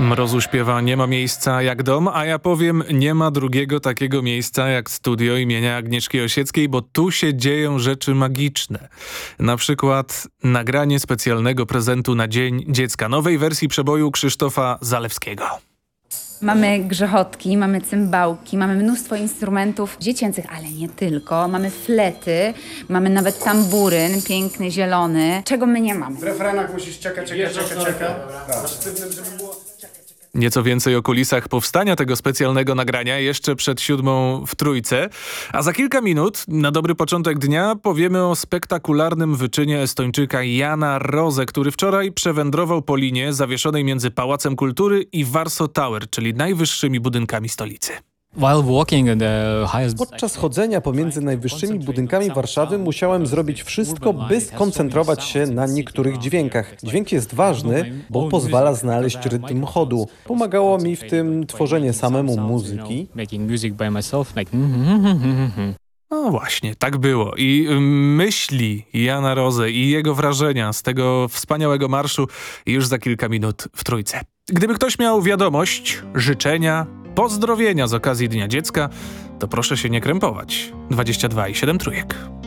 Mrozu śpiewa "Nie ma miejsca jak dom", a ja powiem, nie ma drugiego takiego miejsca jak studio imienia Agnieszki Osieckiej, bo tu się dzieją rzeczy magiczne. Na przykład nagranie specjalnego prezentu na Dzień Dziecka, nowej wersji przeboju Krzysztofa Zalewskiego. Mamy grzechotki, mamy cymbałki, mamy mnóstwo instrumentów dziecięcych, ale nie tylko. Mamy flety, mamy nawet tamburyn, piękny, zielony. Czego my nie mamy? W refrenach musisz czekać. Sztywnym, żeby było... Nieco więcej o kulisach powstania tego specjalnego nagrania jeszcze przed 7 w Trójce. A za kilka minut, na dobry początek dnia, powiemy o spektakularnym wyczynie Estończyka Jana Rose, który wczoraj przewędrował po linie zawieszonej między Pałacem Kultury i Warsaw Tower, czyli najwyższymi budynkami stolicy. Podczas chodzenia pomiędzy najwyższymi budynkami Warszawy musiałem zrobić wszystko, by skoncentrować się na niektórych dźwiękach. Dźwięk jest ważny, bo pozwala znaleźć rytm chodu. Pomagało mi w tym tworzenie samemu muzyki. No właśnie, tak było. I myśli Jana Rose i jego wrażenia z tego wspaniałego marszu już za kilka minut w Trójce. Gdyby ktoś miał wiadomość, życzenia, pozdrowienia z okazji Dnia Dziecka, to proszę się nie krępować. 22 i 7 trójek.